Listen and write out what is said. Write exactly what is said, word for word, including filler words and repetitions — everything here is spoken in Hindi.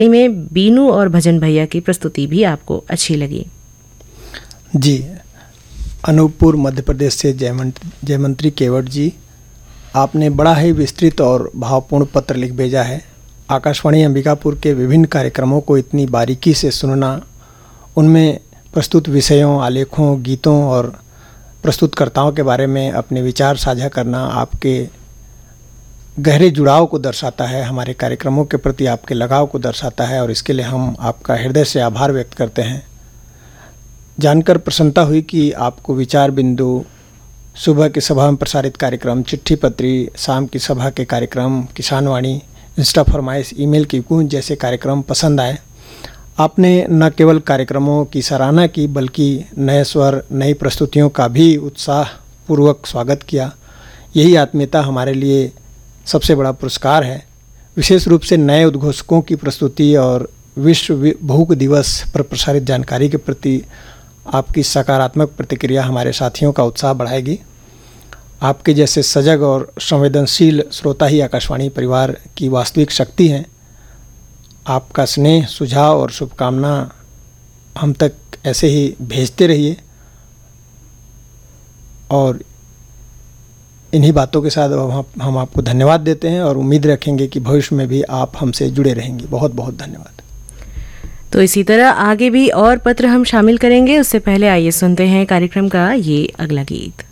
में बीनू और भजन भैया की प्रस्तुति भी आपको अच्छी लगी। जी, अनूपपुर मध्य प्रदेश से जयमंत्री जयमंत्री केवट जी, आपने बड़ा ही विस्तृत और भावपूर्ण पत्र लिख भेजा है। आकाशवाणी अंबिकापुर के विभिन्न कार्यक्रमों को इतनी बारीकी से सुनना, उनमें प्रस्तुत विषयों, आलेखों, गीतों और प्रस्तुतकर्ताओं के बारे में अपने विचार साझा करना आपके गहरे जुड़ाव को दर्शाता है, हमारे कार्यक्रमों के प्रति आपके लगाव को दर्शाता है और इसके लिए हम आपका हृदय से आभार व्यक्त करते हैं। जानकर प्रसन्नता हुई कि आपको विचार बिंदु, सुबह की सभा में प्रसारित कार्यक्रम, चिट्ठी पत्री, शाम की सभा के कार्यक्रम, किसानवाणी, इंस्टा फरमाइश, ईमेल की गूंज जैसे कार्यक्रम पसंद आए। आपने न केवल कार्यक्रमों की सराहना की बल्कि नए स्वर, नई प्रस्तुतियों का भी उत्साहपूर्वक स्वागत किया। यही आत्मीयता हमारे लिए सबसे बड़ा पुरस्कार है। विशेष रूप से नए उद्घोषकों की प्रस्तुति और विश्व भूख दिवस पर प्रसारित जानकारी के प्रति आपकी सकारात्मक प्रतिक्रिया हमारे साथियों का उत्साह बढ़ाएगी। आपके जैसे सजग और संवेदनशील श्रोता ही आकाशवाणी परिवार की वास्तविक शक्ति हैं। आपका स्नेह, सुझाव और शुभकामना हम तक ऐसे ही भेजते रहिए और इन्हीं बातों के साथ हम आपको धन्यवाद देते हैं और उम्मीद रखेंगे कि भविष्य में भी आप हमसे जुड़े रहेंगे। बहुत बहुत धन्यवाद। तो इसी तरह आगे भी और पत्र हम शामिल करेंगे। उससे पहले आइए सुनते हैं कार्यक्रम का ये अगला गीत।